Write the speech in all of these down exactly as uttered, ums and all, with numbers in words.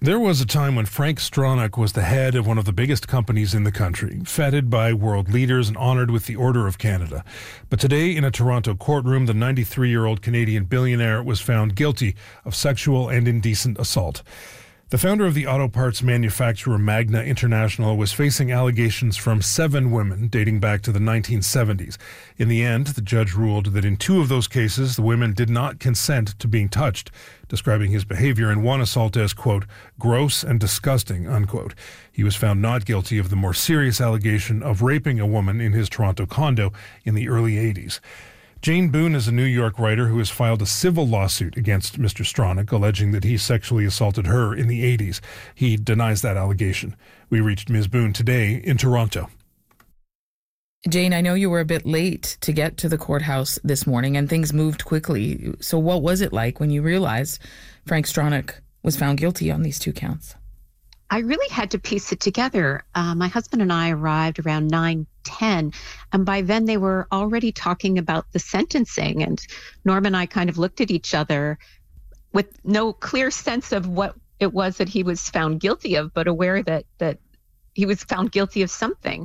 There was a time when Frank Stronach was the head of one of the biggest companies in the country, feted by world leaders and honored with the Order of Canada. But today, in a Toronto courtroom, the ninety-three-year-old Canadian billionaire was found guilty of sexual and indecent assault. The founder of the auto parts manufacturer Magna International was facing allegations from seven women dating back to the nineteen seventies. In the end, the judge ruled that in two of those cases, the women did not consent to being touched, describing his behavior in one assault as, quote, gross and disgusting, unquote. He was found not guilty of the more serious allegation of raping a woman in his Toronto condo in the early eighties. Jane Boone is a New York writer who has filed a civil lawsuit against Mister Stronach, alleging that he sexually assaulted her in the eighties. He denies that allegation. We reached Miz Boone today in Toronto. Jane, I know you were a bit late to get to the courthouse this morning and things moved quickly. So what was it like when you realized Frank Stronach was found guilty on these two counts? I really had to piece it together. Uh, my husband and I arrived around nine ten, and by then they were already talking about the sentencing. And Norm and I kind of looked at each other with no clear sense of what it was that he was found guilty of, but aware that that he was found guilty of something.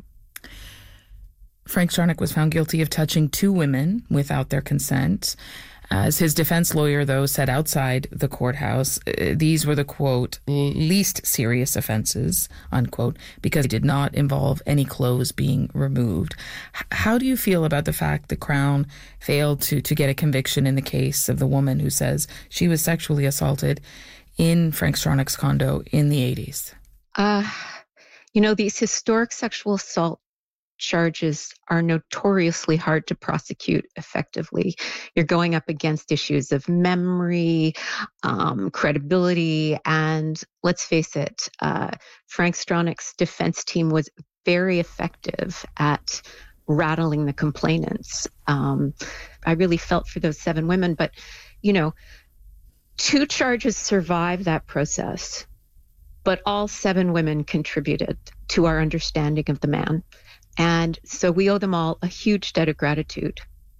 Frank Stronach was found guilty of touching two women without their consent. As his defense lawyer, though, said outside the courthouse, uh, these were the, quote, least serious offenses, unquote, because they did not involve any clothes being removed. H- how do you feel about the fact the Crown failed to, to get a conviction in the case of the woman who says she was sexually assaulted in Frank Stronach's condo in the eighties? Uh, you know, these historic sexual assault charges are notoriously hard to prosecute effectively. You're going up against issues of memory, um, credibility, and let's face it, uh, Frank Stronach's defense team was very effective at rattling the complainants. Um, I really felt for those seven women, but, you know, two charges survived that process, but all seven women contributed to our understanding of the man. And so we owe them all a huge debt of gratitude.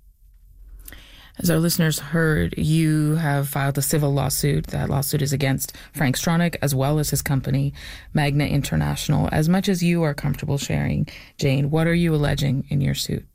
As our listeners heard, you have filed a civil lawsuit. That lawsuit is against Frank Stronach as well as his company, Magna International. As much as you are comfortable sharing, Jane, what are you alleging in your suit?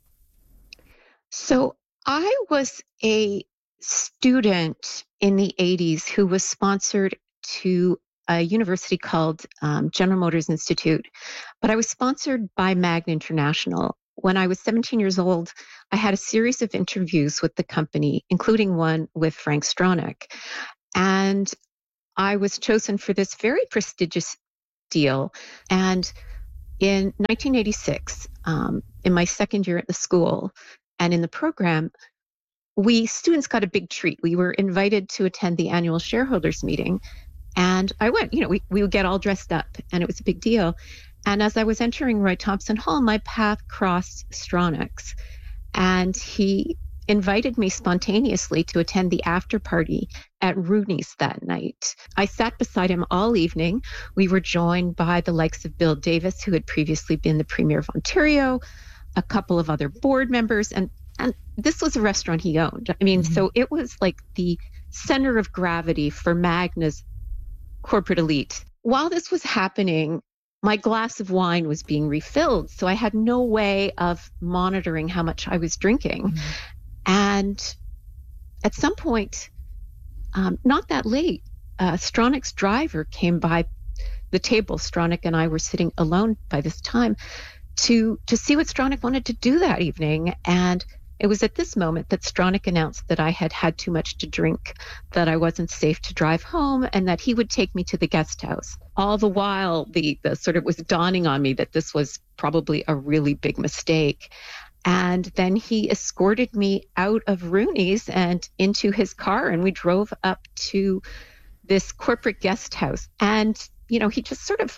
So I was a student in the eighties who was sponsored to a university called um, General Motors Institute, but I was sponsored by Magna International. When I was seventeen years old, I had a series of interviews with the company, including one with Frank Stronach. And I was chosen for this very prestigious deal. And in nineteen eighty-six, um, in my second year at the school and in the program, we students got a big treat. We were invited to attend the annual shareholders meeting. And I went, you know, we, we would get all dressed up and it was a big deal. And as I was entering Roy Thompson Hall, my path crossed Stronach's. And he invited me spontaneously to attend the after party at Rooney's that night. I sat beside him all evening. We were joined by the likes of Bill Davis, who had previously been the Premier of Ontario, a couple of other board members, and, and this was a restaurant he owned. I mean, mm-hmm. So it was like the center of gravity for Magna's corporate elite. While this was happening, my glass of wine was being refilled, so I had no way of monitoring how much I was drinking. Mm-hmm. And at some point, um, not that late, uh, Stronach's driver came by the table. Stronach and I were sitting alone by this time to to see what Stronach wanted to do that evening. And it was at this moment that Stronach announced that I had had too much to drink, that I wasn't safe to drive home, and that he would take me to the guest house. All the while, the, the sort of was dawning on me that this was probably a really big mistake. And then he escorted me out of Rooney's and into his car, and we drove up to this corporate guest house. And, you know, he just sort of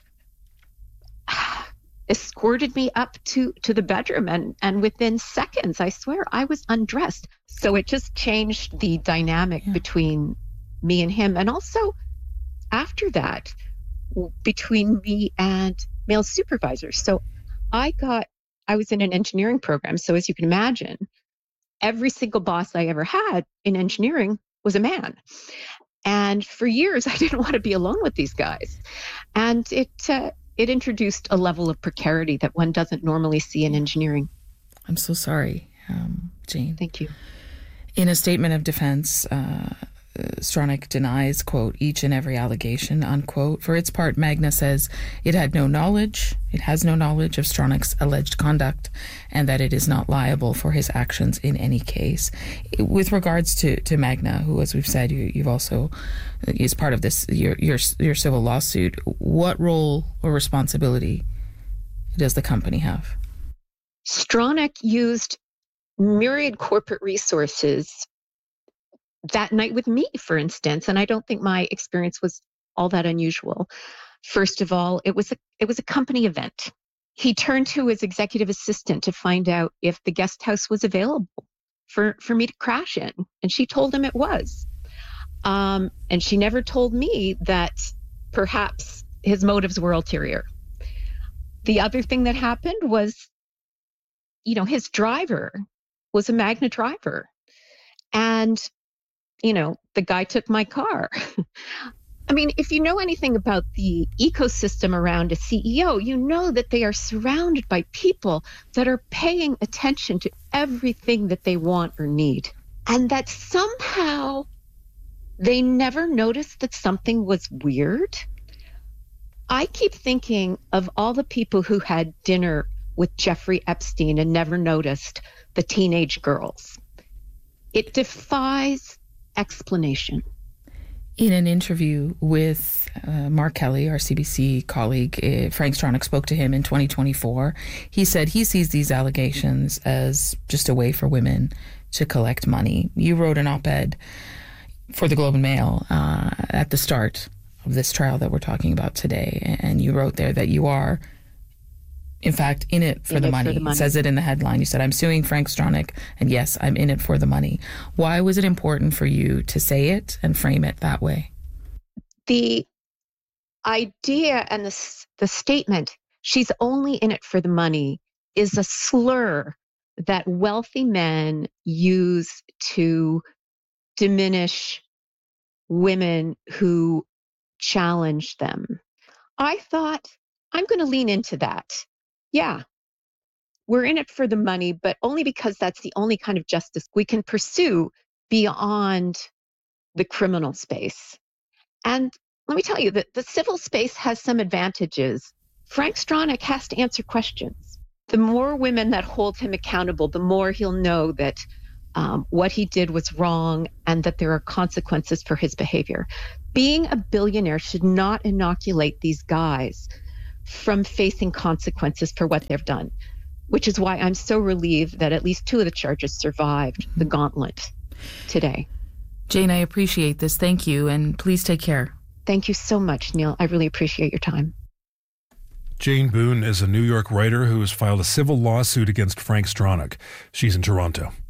escorted me up to, to the bedroom, and, and within seconds, I swear, I was undressed. So it just changed the dynamic yeah. between me and him. And also after that, between me and male supervisors. So I got, I was in an engineering program. So as you can imagine, every single boss I ever had in engineering was a man. And for years, I didn't want to be alone with these guys. And it uh, it introduced a level of precarity that one doesn't normally see in engineering. I'm so sorry, um, Jane. Thank you. In a statement of defense, uh, Stronach denies, quote, each and every allegation, unquote. For its part, Magna says it had no knowledge, it has no knowledge of Stronach's alleged conduct, and that it is not liable for his actions in any case. With regards to, to Magna, who, as we've said, you, you've also is part of this your, your your civil lawsuit, what role or responsibility does the company have? Stronach used myriad corporate resources that night with me, for instance, and I don't think my experience was all that unusual. First of all, it was a it was a company event. He turned to his executive assistant to find out if the guest house was available for, for me to crash in, and she told him it was. Um, and she never told me that perhaps his motives were ulterior. The other thing that happened was, you know, his driver was a Magna driver, and you know, the guy took my car. I mean, if you know anything about the ecosystem around a C E O, you know that they are surrounded by people that are paying attention to everything that they want or need. And that somehow they never noticed that something was weird. I keep thinking of all the people who had dinner with Jeffrey Epstein and never noticed the teenage girls. It defies explanation. In an interview with uh, Mark Kelly, our C B C colleague, uh, Frank Stronach spoke to him in twenty twenty-four. He said he sees these allegations as just a way for women to collect money. You wrote an op-ed for the Globe and Mail uh, at the start of this trial that we're talking about today, and you wrote there that you are, in fact, in it for, in the, it money. for the money. It says it in the headline. You said, I'm suing Frank Stronach, and yes, I'm in it for the money. Why was it important for you to say it and frame it that way? The idea and the, the statement, she's only in it for the money, is a slur that wealthy men use to diminish women who challenge them. I thought, I'm going to lean into that. Yeah, we're in it for the money, but only because that's the only kind of justice we can pursue beyond the criminal space. And let me tell you that the civil space has some advantages. Frank Stronach has to answer questions. The more women that hold him accountable, the more he'll know that um, what he did was wrong and that there are consequences for his behavior. Being a billionaire should not inoculate these guys from facing consequences for what they've done, which is why I'm so relieved that at least two of the charges survived the gauntlet today. Jane, I appreciate this. Thank you, and please take care. Thank you so much, Neil. I really appreciate your time. Jane Boone is a New York writer who has filed a civil lawsuit against Frank Stronach. She's in Toronto.